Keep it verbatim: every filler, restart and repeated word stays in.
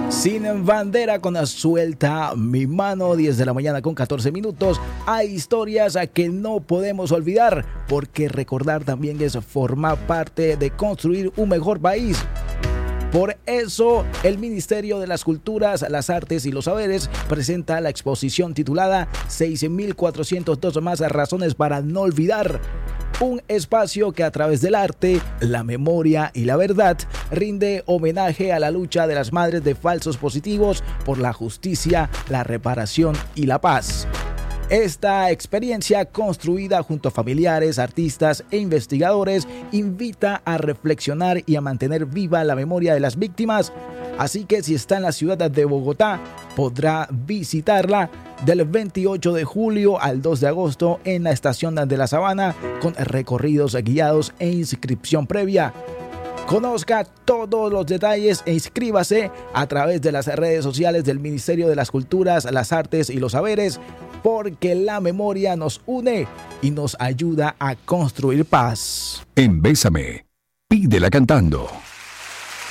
Sin bandera con Suelta mi mano, diez de la mañana con catorce minutos. Hay historias que no podemos olvidar, porque recordar también es formar parte de construir un mejor país. Por eso, el Ministerio de las Culturas, las Artes y los Saberes presenta la exposición titulada seis mil cuatrocientas dos más razones para no olvidar. Un espacio que a través del arte, la memoria y la verdad rinde homenaje a la lucha de las madres de falsos positivos por la justicia, la reparación y la paz. Esta experiencia, construida junto a familiares, artistas e investigadores, invita a reflexionar y a mantener viva la memoria de las víctimas. Así que si está en la ciudad de Bogotá, podrá visitarla del veintiocho de julio al dos de agosto en la estación de La Sabana, con recorridos guiados e inscripción previa. Conozca todos los detalles e inscríbase a través de las redes sociales del Ministerio de las Culturas, las Artes y los Saberes, porque la memoria nos une y nos ayuda a construir paz. En Bésame, pídela cantando.